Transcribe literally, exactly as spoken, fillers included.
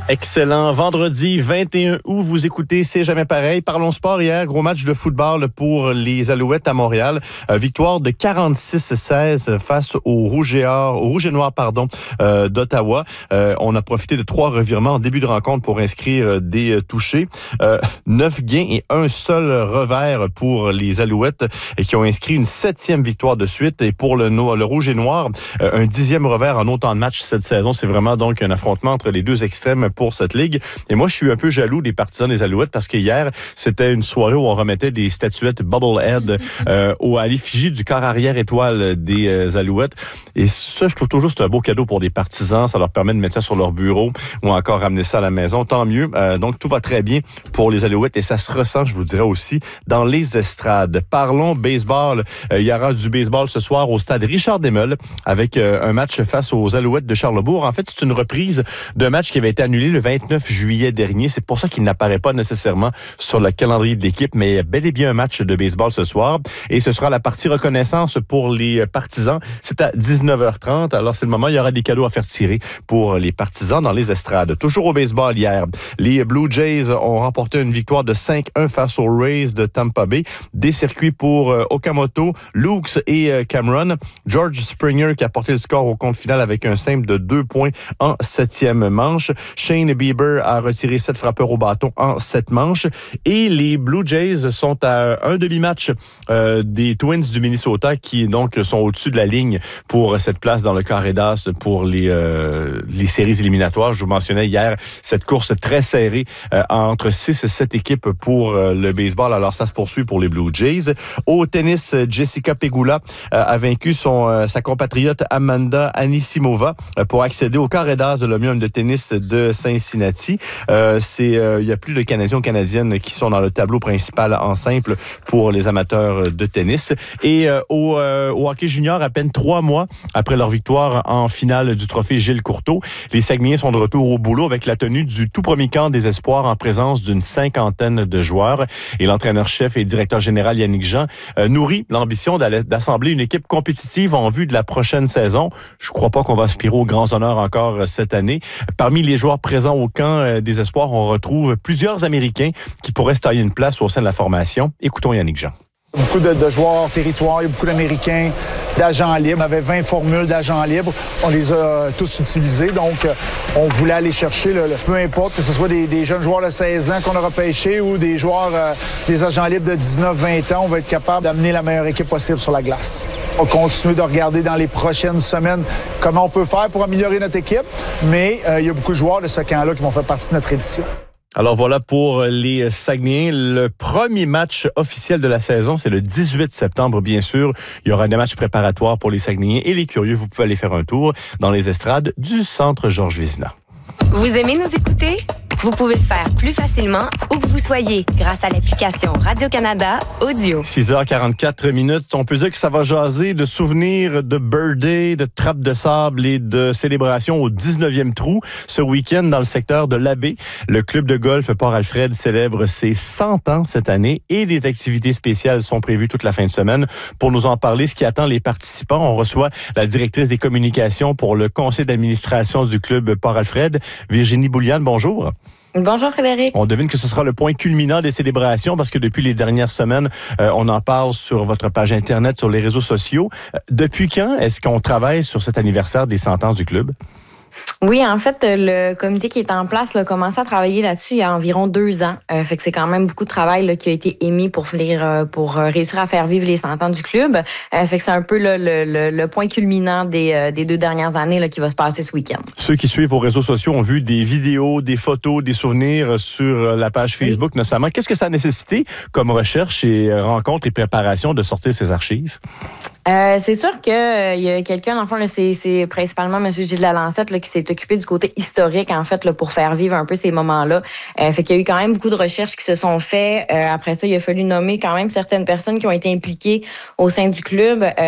Excellent. Vendredi vingt et un août, vous écoutez C'est jamais pareil. Parlons sport hier. Gros match de football pour les Alouettes à Montréal. Euh, victoire de quarante-six à seize face au Rouge et Or, au Rouge et Noir, pardon, euh, d'Ottawa. Euh, on a profité de trois revirements en début de rencontre pour inscrire euh, des euh, touchés. Euh, neuf gains et un seul revers pour les Alouettes et qui ont inscrit une septième victoire de suite. Et pour le, no- le Rouge et Noir, euh, un dixième revers en autant de matchs cette saison. C'est vraiment donc un affrontement entre les deux extrêmes pour cette ligue. Et moi, je suis un peu jaloux des partisans des Alouettes parce que hier, c'était une soirée où on remettait des statuettes Bubblehead euh, au, à l'effigie du corps arrière étoile des euh, Alouettes. Et ça, je trouve toujours que c'est un beau cadeau pour des partisans. Ça leur permet de mettre ça sur leur bureau ou encore ramener ça à la maison. Tant mieux. Euh, donc, tout va très bien pour les Alouettes et ça se ressent, je vous dirais aussi, dans les estrades. Parlons baseball. Euh, il y aura du baseball ce soir au stade Richard Desmeules avec euh, un match face aux Alouettes de Charlesbourg. En fait, c'est une reprise d'un match qui avait été annulé le vingt-neuf juillet dernier. C'est pour ça qu'il n'apparaît pas nécessairement sur le calendrier de l'équipe, mais il y a bel et bien un match de baseball ce soir. Et ce sera la partie reconnaissance pour les partisans. C'est à dix-neuf heures trente. Alors, c'est le moment. Il y aura des cadeaux à faire tirer pour les partisans dans les estrades. Toujours au baseball hier. Les Blue Jays ont remporté une victoire de cinq un face aux Rays de Tampa Bay. Des circuits pour euh, Okamoto, Lukes et euh, Cameron. George Springer qui a porté le score au compte final avec un simple de deux points en septième manche. Shane Bieber a retiré sept frappeurs au bâton en sept manches. Et les Blue Jays sont à un demi-match euh, des Twins du Minnesota qui donc sont au-dessus de la ligne pour cette place dans le carré d'as pour les, euh, les séries éliminatoires. Je vous mentionnais hier cette course très serrée euh, entre six et sept équipes pour euh, le baseball. Alors ça se poursuit pour les Blue Jays. Au tennis, Jessica Pegula euh, a vaincu son, euh, sa compatriote Amanda Anisimova euh, pour accéder au carré d'as de l'Omnium de tennis de Cincinnati. Euh, c'est, euh, il y a plus de Canadiens ou Canadiennes qui sont dans le tableau principal en simple pour les amateurs de tennis. Et euh, au, euh, au hockey junior, à peine trois mois après leur victoire en finale du trophée Gilles Courteau, les Saguenayens sont de retour au boulot avec la tenue du tout premier camp des espoirs en présence d'une cinquantaine de joueurs. Et l'entraîneur-chef et directeur général Yannick Jean euh, nourrit l'ambition d'assembler une équipe compétitive en vue de la prochaine saison. Je ne crois pas qu'on va aspirer aux grands honneurs encore cette année. Parmi les joueurs présents au camp euh, des espoirs, on retrouve plusieurs Américains qui pourraient se tailler une place au sein de la formation. Écoutons Yannick Jean. Beaucoup de, de joueurs hors territoire, il y a beaucoup d'Américains, d'agents libres. On avait vingt formules d'agents libres. On les a euh, tous utilisés. Donc, euh, on voulait aller chercher, le, le, peu importe, que ce soit des, des jeunes joueurs de seize ans qu'on aura pêchés ou des joueurs, euh, des agents libres de dix-neuf vingt ans, on va être capable d'amener la meilleure équipe possible sur la glace. On va continuer de regarder dans les prochaines semaines comment on peut faire pour améliorer notre équipe. Mais euh, il y a beaucoup de joueurs de ce camp-là qui vont faire partie de notre édition. Alors voilà pour les Saguenayens. Le premier match officiel de la saison, c'est le dix-huit septembre, bien sûr. Il y aura des matchs préparatoires pour les Saguenayens et les curieux. Vous pouvez aller faire un tour dans les estrades du Centre Georges Vézina. Vous aimez nous écouter? Vous pouvez le faire plus facilement où que vous soyez grâce à l'application Radio-Canada Audio. six heures quarante-quatre minutes. On peut dire que ça va jaser de souvenirs de birthday, de trappes de sable et de célébrations au dix-neuvième trou. Ce week-end, dans le secteur de l'Abbé, le club de golf Port-Alfred célèbre ses cent ans cette année et des activités spéciales sont prévues toute la fin de semaine. Pour nous en parler, ce qui attend les participants, on reçoit la directrice des communications pour le conseil d'administration du club Port-Alfred, Virginie Bouliane. Bonjour. Bonjour Frédéric. On devine que ce sera le point culminant des célébrations parce que depuis les dernières semaines, euh, on en parle sur votre page Internet, sur les réseaux sociaux. Euh, depuis quand est-ce qu'on travaille sur cet anniversaire des cent ans du club? Oui, en fait, le comité qui est en place a commencé à travailler là-dessus il y a environ deux ans. Euh, fait que c'est quand même beaucoup de travail là, qui a été émis pour, faire, pour réussir à faire vivre les cent ans du club. Euh, fait que c'est un peu là, le, le, le point culminant des, des deux dernières années là, qui va se passer ce week-end. Ceux qui suivent vos réseaux sociaux ont vu des vidéos, des photos, des souvenirs sur la page Facebook oui. notamment. Qu'est-ce que ça a nécessité comme recherche et rencontre et préparation de sortir ces archives? Euh, c'est sûr qu'il euh, y a quelqu'un, en fond, là, c'est, c'est principalement M. Gilles Lalancette là, qui s'est occupé du côté historique, en fait, là, pour faire vivre un peu ces moments-là. Euh, fait qu'il y a eu quand même beaucoup de recherches qui se sont faites. Euh, après ça, il a fallu nommer quand même certaines personnes qui ont été impliquées au sein du club. Euh,